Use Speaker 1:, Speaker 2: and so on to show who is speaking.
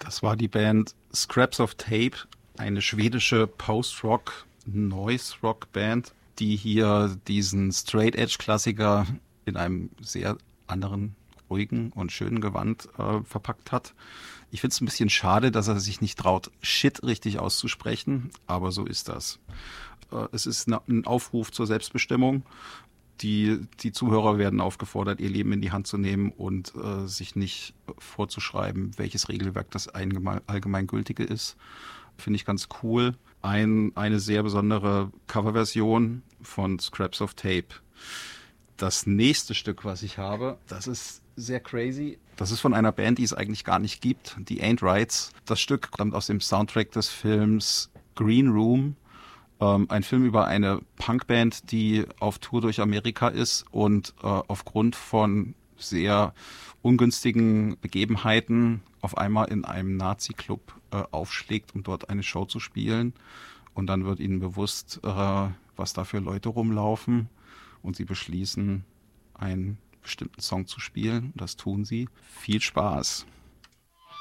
Speaker 1: Das war die Band Scraps of Tape, eine schwedische Post-Rock, Noise-Rock-Band, die hier diesen Straight-Edge-Klassiker in einem sehr anderen, ruhigen und schönen Gewand verpackt hat. Ich finde es ein bisschen schade, dass er sich nicht traut, Shit richtig auszusprechen, aber so ist das. Es ist ein Aufruf zur Selbstbestimmung. Die Zuhörer werden aufgefordert, ihr Leben in die Hand zu nehmen und sich nicht vorzuschreiben, welches Regelwerk das allgemeingültige ist. Finde ich ganz cool. Eine sehr besondere Coverversion von Scraps of Tape. Das nächste Stück, was ich habe, das ist sehr crazy. Das ist von einer Band, die es eigentlich gar nicht gibt, die Ain't Rights. Das Stück kommt aus dem Soundtrack des Films Green Room. Ein Film über eine Punkband, die auf Tour durch Amerika ist und aufgrund von sehr ungünstigen Begebenheiten auf einmal in einem Nazi-Club aufschlägt, um dort eine Show zu spielen. Und dann wird ihnen bewusst, was da für Leute rumlaufen. Und sie beschließen, einen bestimmten Song zu spielen. Das tun sie. Viel Spaß.